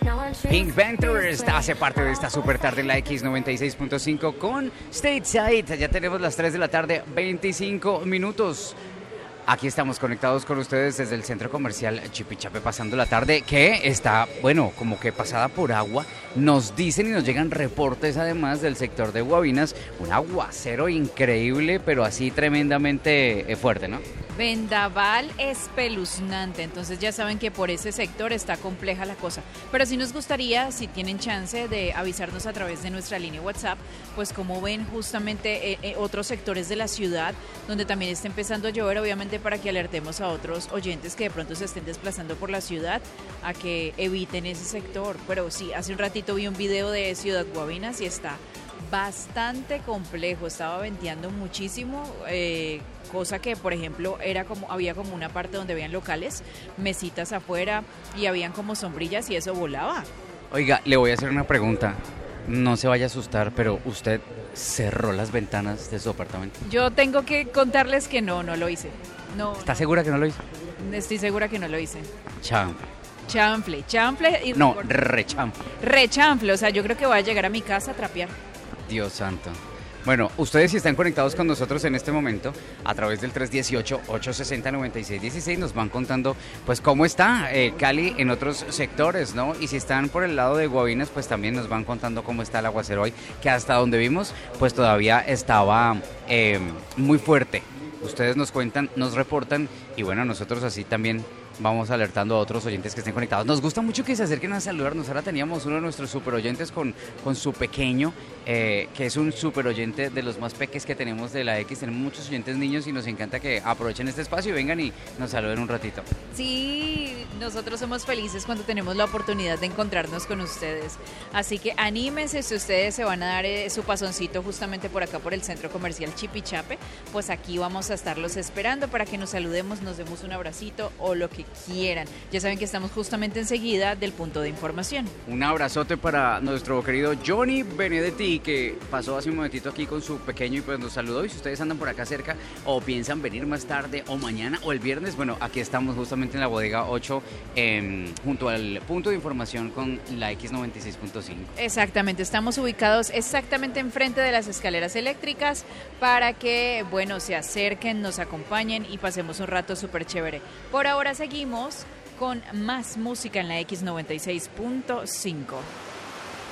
Pink Panthers hace parte de esta super tarde en la X96.5 con Stateside. Ya tenemos las 3 de la tarde, 25 minutos. Aquí estamos conectados con ustedes desde el centro comercial Chipichape, pasando la tarde que está, bueno, como que pasada por agua. Nos dicen y nos llegan reportes además del sector de Guavinas, un aguacero increíble, pero así tremendamente fuerte, ¿no? Vendaval espeluznante, entonces ya saben que por ese sector está compleja la cosa, pero sí nos gustaría, si tienen chance, de avisarnos a través de nuestra línea WhatsApp, pues como ven justamente otros sectores de la ciudad donde también está empezando a llover, obviamente para que alertemos a otros oyentes que de pronto se estén desplazando por la ciudad a que eviten ese sector. Pero sí, hace un ratito vi un video de Ciudad Guavinas y está bastante complejo, estaba venteando muchísimo, cosa que por ejemplo había como una parte donde habían locales, mesitas afuera y habían como sombrillas y eso volaba. Oiga, le voy a hacer una pregunta, no se vaya a asustar, pero ¿usted cerró las ventanas de su apartamento? Yo tengo que contarles que no lo hice. No. ¿Está segura que no lo hizo? Estoy segura que no lo hice. Chanfle y no, rechanfle, o sea, yo creo que voy a llegar a mi casa a trapear. Dios santo. Bueno, ustedes si están conectados con nosotros en este momento a través del 318-860-9616 nos van contando pues cómo está Cali en otros sectores, ¿no? Y si están por el lado de Guavinas pues también nos van contando cómo está el aguacero hoy, que hasta donde vimos pues todavía estaba muy fuerte. Ustedes nos cuentan, nos reportan y bueno, nosotros así también vamos alertando a otros oyentes que estén conectados. Nos gusta mucho que se acerquen a saludarnos. Ahora teníamos uno de nuestros super oyentes con su pequeño, que es un super oyente de los más peques que tenemos de la X. Tenemos muchos oyentes niños y nos encanta que aprovechen este espacio y vengan y nos saluden un ratito. Sí, nosotros somos felices cuando tenemos la oportunidad de encontrarnos con ustedes. Así que anímense, si ustedes se van a dar su pasoncito justamente por acá por el centro comercial Chipichape, pues aquí vamos a estarlos esperando para que nos saludemos, nos demos un abracito o lo que quieran. Ya saben que estamos justamente enseguida del punto de información. Un abrazote para nuestro querido Johnny Benedetti, que pasó hace un momentito aquí con su pequeño y pues nos saludó. Y si ustedes andan por acá cerca o piensan venir más tarde o mañana o el viernes, bueno, aquí estamos justamente en la bodega 8 junto al punto de información con la X96.5. Exactamente, estamos ubicados exactamente enfrente de las escaleras eléctricas para que, bueno, se acerquen, nos acompañen y pasemos un rato súper chévere. Por ahora seguimos con más música en la X96.5.